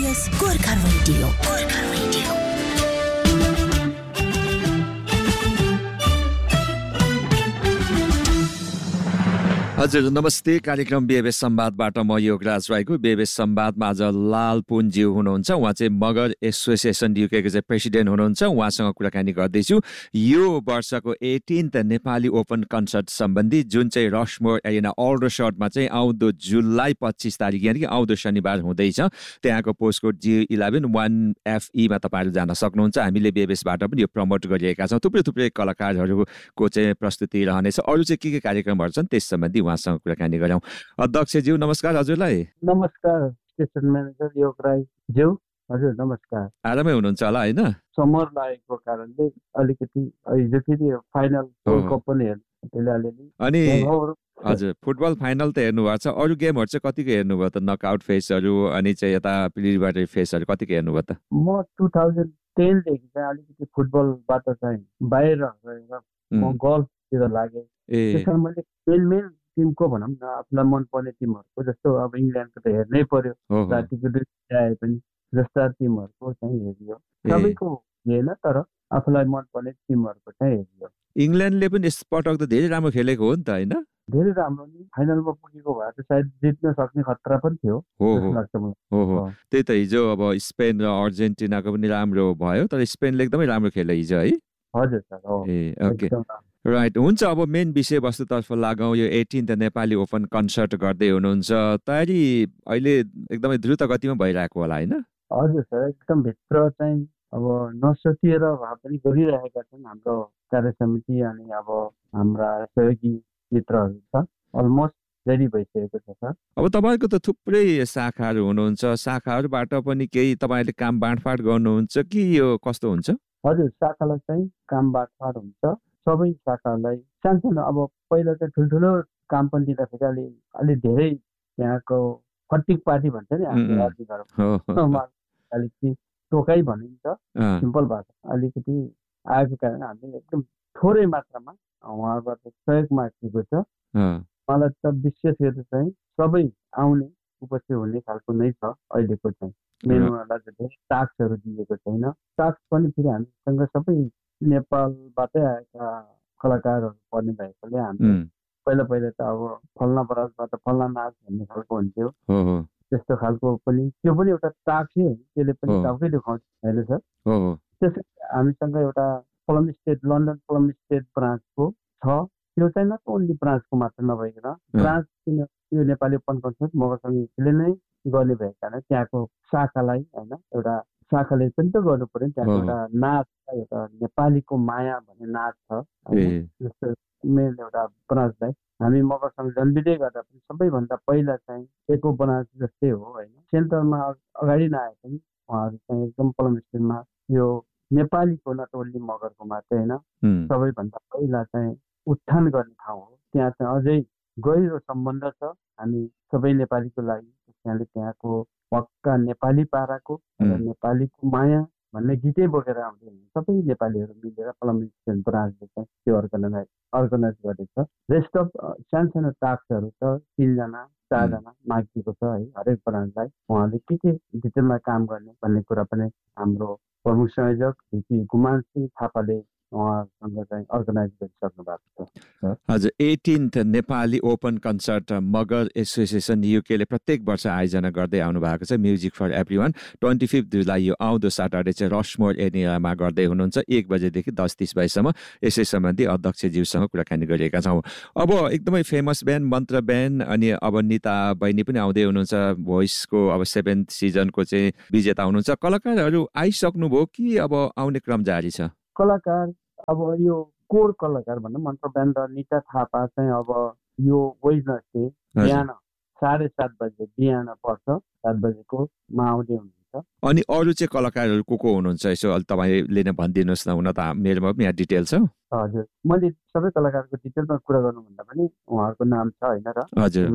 SBS Gorkha radio हजुर नमस्ते कार्यक्रम बेबेस संवादबाट म योगराज राईको बेबेस संवादमा आज लाल पुनज्यू हुनुहुन्छ उहाँ चाहिँ मगर एसोसिएसन युकेको चाहिँ प्रेसिडेन्ट हुनुहुन्छ उहाँसँग कुराकानी गर्दैछु यो वर्षको 18th नेपाली ओपन कन्सर्ट सम्बन्धी जुन चाहिँ रसमोर एरिना अल्डरसटमा चाहिँ आउँदो जुलाई 25 तारिक यानि कि आउँदो शनिबार हुँदैछ त्यहाँको पोस्टकोड G11 1FE मा तपाईहरु जान सक्नुहुन्छ हामीले बेबेसबाट पनि यो प्रमोट गरिरहेका छौं थुप्रै कलाकारहरूको चाहिँ प्रस्तुति रहनेछ अरु चाहिँ के कार्यक्रमहरु छन् त्यस सम्बन्धी उहाँसँग कुराकानी गरौँ अध्यक्षज्यू नमस्कार हजुरलाई नमस्कार स्टेसन म्यानेजर योगराज ज्यू हजुर नमस्कार आरामै हुनुहुन्छ होला हैन समर लागेको कारणले अलिकति हिजो फेरि फाइनल वर्ल्ड कप पनि हेर्नु त्यसले अलिअलि अनि हजुर फुटबल फाइनल त हेर्नु भएको छ अरु गेमहरु चाहिँ कतिको हेर्नुभयो त नकआउट फेसहरु अनि चाहिँ यता प्रिलिमिनरी फेसहरु कतिको हेर्नुभयो त म 2010 देखि चाहिँ अलिकति फुटबलबाट चाहिँ बाहिर रहेर म गल्फतिर लागे त्यसमा मैले मेन टिमको भनौँ न आफूलाई मनपर्ने टिमहरूको जस्तो अब इङ्ल्यान्डको त हेर्नै पर्यो जातिको आए पनि जस्ता टिमहरूको चाहिँ हेरियो सबैको हेर्न तर आफूलाई मनपर्ने टिमहरूको चाहिँ हेरियो इङ्ल्यान्डले पनि यसपटक त धेरै राम्रो खेलेको हो नि त हैन धेरै राम्रो नि फाइनलमा पुगेको भए त सायद जित्न सक्ने खतरा पनि थियो हो त्यही त हिजो अब स्पेन र अर्जेन्टिनाको पनि राम्रो भयो तर स्पेनले एकदमै राम्रो खेल्यो हिजो है हजुर सर ए ओके राइट हुन्छ अब मेन विषयवस्तुतर्फ लागौँ यो 18th नेपाली ओपन कन्सर्ट गर्दै हुनुहुन्छ तयारी अहिले एकदमै द्रुत गतिमा भइरहेको होला हैन हजुर सर एकदम भित्र चाहिँ अब नसोचिएर भए पनि गरिरहेका छन् हाम्रो कार्य समिति अनि अब हाम्रा सहयोगी मित्रहरू छ अलमोस्ट रेडी भइसकेको छ सर अब तपाईको त थुप्रै शाखाहरू हुनुहुन्छ शाखाहरूबाट पनि केही तपाईले काम बाँडफाँड गर्नुहुन्छ कि यो कस्तो हुन्छ हजुर शाखालाई चाहिँ काम बाँडफाँड हुन्छ सबै शाखालाई सानसानो अब पहिला चाहिँ ठुल्ठुलो काम पनि दिँदाखेरि अलि धेरै त्यहाँको फटिक पार्टी भन्छ नि हामीले अलिकति टोकाइ भनिन्छ सिम्पल भाषा अलिकति आएको कारण हामीले एकदम थोरै मात्रामा उहाँबाट सहयोग मागेको छ मलाई त विशेष गरेर चाहिँ सबै आउने उपस्थित हुने खालको नै छ अहिलेको चाहिँ मेन उहाँलाई चाहिँ टास्कहरू दिएको छैन टास्क पनि फेरि हामीसँग सबै नेपालबाटै आएका कलाकारहरू पर्ने भएकोले हामी पहिला त अब फल्ना बराजबाट फल्ना नाच भन्ने खालको हुन्थ्यो त्यस्तो खालको पनि त्यो पनि एउटा टास्कै हो त्यसले पनि टाउकै देखाउँछ होइन सर त्यसै हामीसँग एउटा plum state London plum state ब्रान्चको छ त्यो चाहिँ नट ओन्ली ब्रान्चको मात्र नभइकन ब्रान्च किन यो नेपाली ओपन कन्सर्ट मगरसँगले नै गर्ने भएको कारण त्यहाँको शाखालाई होइन एउटा शाखाले पनि त गर्नु पर्यो नि त्यहाँको एउटा नाच एउटा नेपालीको माया भन्ने नाच छ जस्तो मेन एउटा ब्रान्चलाई हामी मगरसँग जन्मिँदै गर्दा पनि सबैभन्दा पहिला चाहिँ एको ब्रान्च जस्तै हो होइन सेन्टरमा अगाडि नआए पनि उहाँहरू चाहिँ एकदम प्लम स्टेटमा यो नेपालीको नट ओन्ली मगरको मात्रै होइन सबैभन्दा पहिला चाहिँ उत्थान गर्ने ठाउँ हो त्यहाँ चाहिँ अझै गहिरो सम्बन्ध छ हामी सबै नेपालीको लागि त्यहाँले त्यहाँको पक्का नेपाली पाराको र नेपालीको माया भन्ने गीतै बोकेर आउँदै सबै नेपालीहरू मिलेर प्लम स्टेट ब्रान्चले चाहिँ त्यो अर्गनाइज गरेको छ रेस्ट अफ सानसानो टास्कहरू छ 3 जना 4 जना मागिएको छ है हरेक ब्रान्चलाई उहाँले के डिटेलमा काम गर्ने भन्ने कुरा पनि हाम्रो प्रमुख संयोजक भिपी गुमान सिंह थापाले उहाँसँग चाहिँ अर्गनाइज गरिसक्नु भएको छ हजुर 18th Nepali open concert Magar association युकेले प्रत्येक वर्ष आयोजना गर्दै आउनु भएको छ म्युजिक फर एभ्रीवान 25 जुलाई यो आउँदो सटरडे चाहिँ रसमोर एरियामा गर्दै हुनुहुन्छ 1 बजेदेखि 10:30 बजेसम्म यसै सम्बन्धी अध्यक्षज्यूसँग कुराकानी गरिरहेका छौँ अब एकदमै फेमस ब्यान्ड मन्त्र ब्यान्ड अनि अब निता बहिनी पनि आउँदै हुनुहुन्छ भोइसको अब 7th सिजनको चाहिँ विजेता हुनुहुन्छ कलाकारहरू आइसक्नुभयो कि अब आउने क्रम जारी छ कलाकार अब यो कोर कलाकार भनौँ मन्त्र ब्यान्ड र निता थापा चाहिँ अब यो वेडनेसडे बिहान 7:30 बजे बिहान पर्छ 7 बजेको मा आउँदै हुनुहुन्छ अनि अरू चाहिँ कलाकारहरू को हुनुहुन्छ यसो अलि तपाईँले नै भनिदिनुहोस् न हुन त मेरोमा पनि यहाँ डिटेल छ हजुर मैले सबै कलाकारको डिटेलमा कुरा गर्नुभन्दा पनि उहाँहरूको नाम छ होइन र हजुर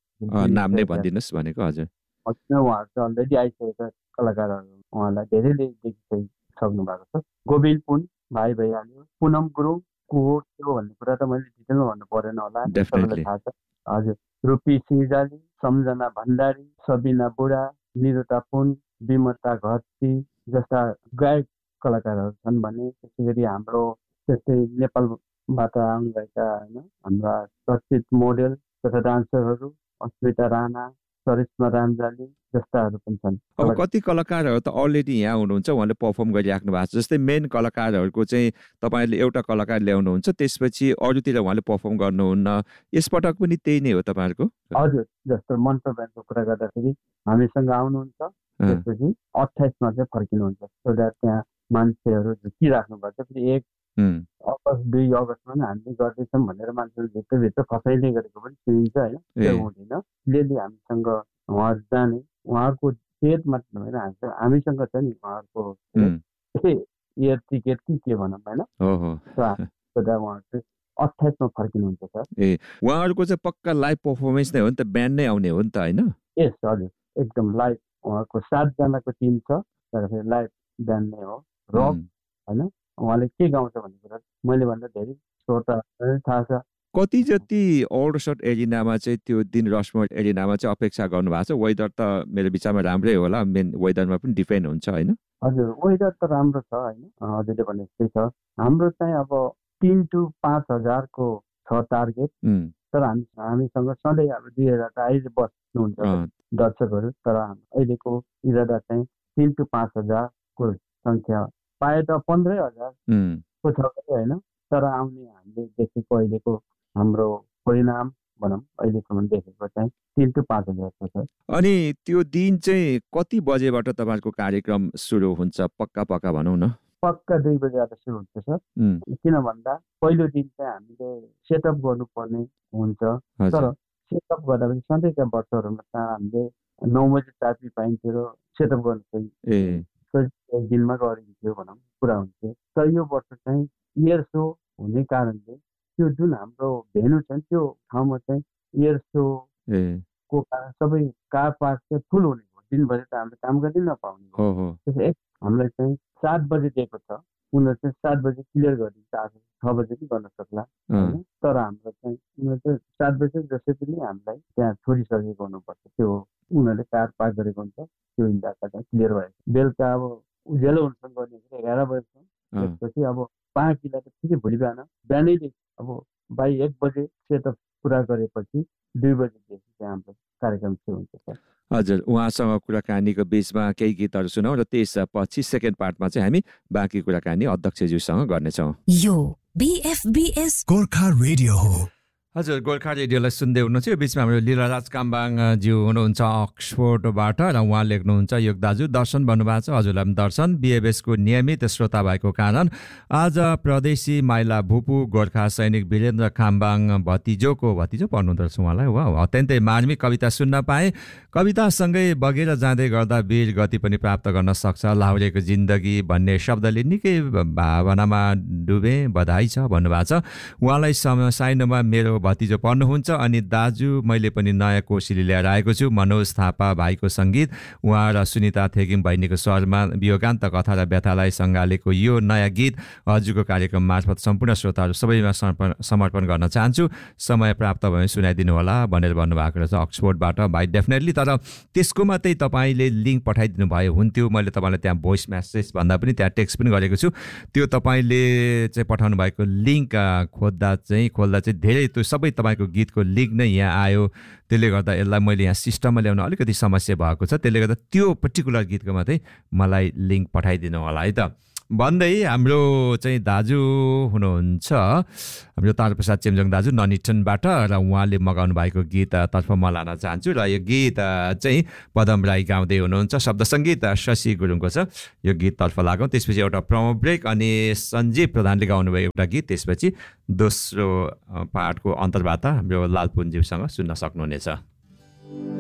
नाम नै भनिदिनुहोस् भनेको हजुर उहाँहरू चाहिँ अलरेडी आइसकेका कलाकारहरू उहाँलाई धेरैले देखिसक्नु भएको छ गोविल पुन भाइ भइहाल्यो पुनम गुरुङ को हो त्यो भन्ने कुरा त मैले डिटेलमा भन्नु परेन होला सबैलाई थाहा छ हजुर रुपी सिजाली सम्झना भण्डारी सबिना बुढा निरुता पुन विमता घरती जस्ता गायक कलाकारहरू छन् भने त्यसै गरी हाम्रो त्यस्तै नेपालबाट आउनुभएका होइन हाम्रा चर्चित मोडेल तथा डान्सरहरू अस्मिता राणा, सरिस्मा रामजाली जस्ताहरू पनि छन्। अब कति कलाकारहरू त अलरेडी यहाँ हुनुहुन्छ, उहाँले पर्फर्म गरिराख्नु भएको छ। जस्तै मेन कलाकारहरूको चाहिँ तपाईँहरूले एउटा कलाकार ल्याउनुहुन्छ, त्यसपछि अरूतिर उहाँले पर्फर्म गर्नुहुन्न, यसपटक पनि त्यही नै हो तपाईँहरूको? हजुर, जस्तो मन्त्र ब्यान्डको कुरा गर्दाखेरि हामीसँग आउनुहुन्छ, त्यसपछि 28मा चाहिँ फर्किनुहुन्छ। सो द्याट त्यहाँ मान्छेहरू झुकिराख्नुपर्छ। फेरि 1 अगस्त 2 अगस्तमा पनि हामीले गर्दैछौँ भनेर मान्छेहरू भित्रभित्र फसाइले गरेको पनि सुनिन्छ होइन, त्यो हुँदैन। यसले हामीसँग उहाँहरू जाने, उहाँहरूको डेट मात्र नभएर हामीसँग छ नि उहाँहरूको एयर टिकट के भनौँ होइन, उहाँहरू चाहिँ 28मा फर्किनुहुन्छ सर। उहाँहरूको चाहिँ पक्का लाइभ पर्फर्मेन्स नै हो नि त, ब्यान्ड नै आउने हो नि त होइन? यस हजुर, एकदम लाइभ। उहाँको 7 जनाको टिम छ, तर फेरि लाइभ ब्यान्ड नै हो। रक होइन, उहाँले के गाउँछ भन्ने कुरा मैले भन्दा धेरै श्रोताहरूलाई थाहा छ। कति जति ओल्डसट एरिनामा चाहिँ त्यो दिन रसमोर एरिनामा चाहिँ अपेक्षा गर्नु भएको छ? वेदर त मेरो विचारमा राम्रै होला, मेन वेदरमा पनि डिपेन्ड हुन्छ होइन? हजुर, वेदर त राम्रो छ होइन, हजुरले भने जस्तै छ। हाम्रो चाहिँ अब 3 to 5 हजारको छ टार्गेट, तर हामीसँग सधैँ अब 2000 त अहिले बस्नुहुन्छ दर्शकहरू, तर अहिलेको इरादा चाहिँ 3 to 5 हजारको सङ्ख्या पाए त 15,000 को छ होइन, तर आउने हामीले देखेको अहिलेको हाम्रो परिणाम भनौँ अहिलेसम्म देखेको चाहिँ 3 to 5 हजारको छ। अनि त्यो दिन चाहिँ कति बजेबाट तपाईँहरूको कार्यक्रम सुरु हुन्छ? पक्का भनौँ न। पक्का 2 बजेबाट सुरु हुन्छ सर। किन भन्दा पहिलो दिन चाहिँ हामीले सेटअप गर्नुपर्ने हुन्छ, तर सेटअप गर्दा पनि सधैँका वर्षहरूमा त हामीले 9 बजे चाबी पाइन्थ्यो र सेटअप गर्नु चाहिँ 1 दिनमा गरिन्थ्यो भनौँ, पुरा हुन्थ्यो। तर यो वर्ष चाहिँ एयर सो हुने कारणले त्यो जुन हाम्रो भेन्यू छ त्यो ठाउँमा चाहिँ एयर सो को कारण सबै कार पार्क चाहिँ फुल हुने हो। दिनभरि त हामीले काम गर्दै नपाउने हो। त्यसै हामीलाई चाहिँ 7 बजे दिएको छ, उनीहरू चाहिँ 7 बजे क्लियर गरिदिन्छ, आज 6 बजे पनि गर्न सक्ला होइन, तर हाम्रो चाहिँ उनीहरू चाहिँ 7 बजे जसै पनि हामीलाई त्यहाँ छोडिसकेको हुनुपर्छ। त्यो उनीहरूले कार पार्क गरेको हुन्छ, त्यो इलाका चाहिँ क्लियर भएको। बेलुका अब उज्यालो हुनसम्म गर्ने 11 बजेसम्म, त्यसपछि अब 5 किलो त फेरि भोलि बिहानैले अब बाई 1 बजे सेटअप पुरा गरेपछि 2 बजेदेखि चाहिँ हाम्रो कार्यक्रम सुरु हुन्छ। हजुर, उहाँसँग कुराकानीको बिचमा केही गीतहरू सुनौँ र त्यसपछि सेकेन्ड पार्टमा चाहिँ हामी बाँकी कुराकानी अध्यक्षज्यूसँग गर्नेछौँ। यो BFBS गोर्खा रेडियो हो। हजुर, गोर्खा रेडियोलाई सुन्दै हुनुहुन्छ। यो बिचमा हाम्रो लीलाराज काम्बाङज्यू हुनुहुन्छ अक्सफोर्डबाट र उहाँ लेख्नुहुन्छ, योग दाजु दर्शन भन्नुभएको छ, हजुरलाई पनि दर्शन। BFBSको नियमित श्रोता भएको कारण आज प्रदेशी माइला भुपू गोर्खा सैनिक वीरेन्द्र काम्बाङ भतिजो पढ्नुहुँदो रहेछ उहाँलाई, वा अत्यन्तै मार्मिक कविता सुन्न पाएँ। कवितासँगै बगेर जाँदै गर्दा वीर गति पनि प्राप्त गर्न सक्छ, लाहुरेको जिन्दगी भन्ने शब्दले निकै भावनामा डुबे, बधाई छ भन्नुभएको छ। उहाँलाई साइनोमा मेरो भतिजो पढ्नुहुन्छ। अनि दाजु, मैले पनि नयाँ कोसिली ल्याएर आएको छु, मनोज थापा भाइको सङ्गीत, उहाँ र सुनिता थेगिम बहिनीको स्वरमा वियोगान्त कथा र व्यथालाई सँगालेको यो नयाँ गीत हजुरको कार्यक्रम मार्फत सम्पूर्ण श्रोताहरू सबैमा समर्पण गर्न चाहन्छु, समय प्राप्त भयो सुनाइदिनु होला भनेर भन्नुभएको रहेछ अक्सफोर्डबाट। भाइ डेफिनेटली, तर त्यसको मात्रै तपाईँले लिङ्क पठाइदिनु भयो हुन्थ्यो। मैले तपाईँलाई त्यहाँ भोइस मेसेज भन्दा पनि त्यहाँ टेक्स्ट पनि गरेको छु। त्यो तपाईँले चाहिँ पठाउनु भएको लिङ्क खोल्दा चाहिँ धेरै त्यो सबै तपाईँको गीतको लिङ्क नै यहाँ आयो। त्यसले गर्दा यसलाई मैले यहाँ सिस्टममा ल्याउन अलिकति समस्या भएको छ। त्यसले गर्दा त्यो पर्टिकुलर गीतको मात्रै मलाई लिङ्क पठाइदिनु होला है त भन्दै हाम्रो चाहिँ दाजु हुनुहुन्छ, हाम्रो तारप्रसाद चेम्जोङ दाजु ननिटनबाट, र उहाँले मगाउनु भएको गीततर्फ म लान चाहन्छु। र यो गीत चाहिँ पदम राई गाउँदै हुनुहुन्छ, शब्द सङ्गीत शशि गुरुङको छ। यो गीततर्फ लागौँ, त्यसपछि एउटा प्रोमो ब्रेक अनि सञ्जीव प्रधानले गाउनुभयो एउटा गीत, त्यसपछि दोस्रो पार्टको अन्तर्वार्ता हाम्रो लालपुञ्जीसँग सुन्न सक्नुहुनेछ।